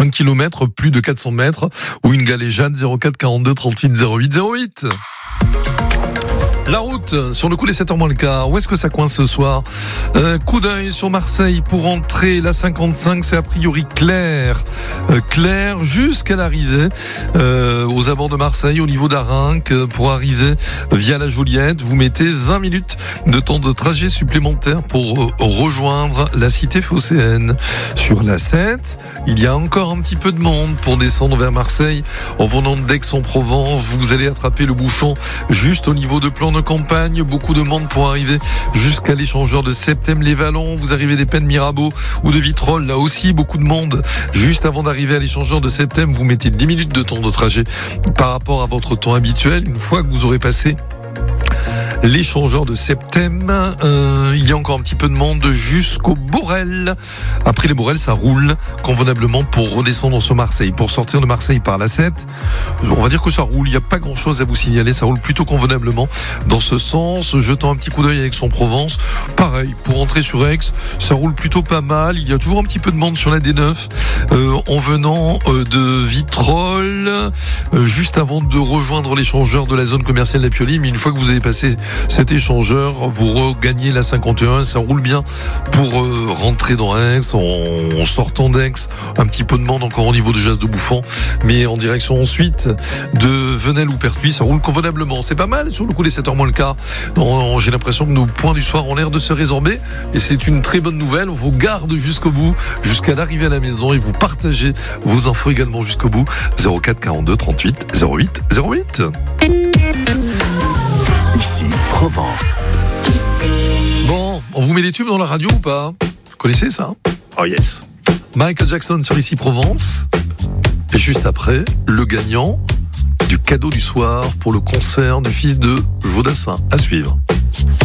1 kilomètre, plus de 400 mètres, ou une galéjade 04 42 38 08 08. La route, sur le coup, les 7h moins le quart. Où est-ce que ça coince ce soir? Coup d'œil sur Marseille pour entrer. La 55, c'est a priori clair. Clair jusqu'à l'arrivée aux abords de Marseille, au niveau d'Arinque. Pour arriver via la Joliette, vous mettez 20 minutes de temps de trajet supplémentaire pour rejoindre la cité phocéenne. Sur la 7, il y a encore un petit peu de monde pour descendre vers Marseille. En venant d'Aix-en-Provence, vous allez attraper le bouchon juste au niveau de Plan de Campagne. Beaucoup de monde pour arriver jusqu'à l'échangeur de Septem-les-Vallons. Vous arrivez des Pennes Mirabeau ou de Vitrolles, là aussi beaucoup de monde. Juste avant d'arriver à l'échangeur de Septem, vous mettez 10 minutes de temps de trajet par rapport à votre temps habituel. Une fois que vous aurez passé l'échangeur de Septem, il y a encore un petit peu de monde jusqu'au Borel. Après les Borel, ça roule convenablement pour redescendre sur Marseille. Pour sortir de Marseille par la 7, on va dire que ça roule. Il n'y a pas grand chose à vous signaler. Ça roule plutôt convenablement dans ce sens. Jetant un petit coup d'œil à Aix-en-Provence. Pareil, pour entrer sur Aix, ça roule plutôt pas mal. Il y a toujours un petit peu de monde sur la D9 en venant de Vitrolles, juste avant de rejoindre l'échangeur de la zone commerciale La Piolie. Mais une fois que vous avez passé cet échangeur, vous regagnez la 51, ça roule bien pour rentrer dans Aix, en sortant d'Aix, un petit peu de monde encore au niveau de Jas de Bouffant, mais en direction ensuite de Venelle ou Pertuis, ça roule convenablement. C'est pas mal sur le coup les 7h moins le quart. J'ai l'impression que nos points du soir ont l'air de se résorber et c'est une très bonne nouvelle. On vous garde jusqu'au bout, jusqu'à l'arrivée à la maison et vous partagez vos infos également jusqu'au bout. 04 42 38 08 08. Ici Provence. Bon, on vous met les tubes dans la radio ou pas? Vous connaissez ça? Oh yes. Michael Jackson sur Ici Provence. Et juste après, le gagnant du cadeau du soir pour le concert du fils de Jodassin. À suivre.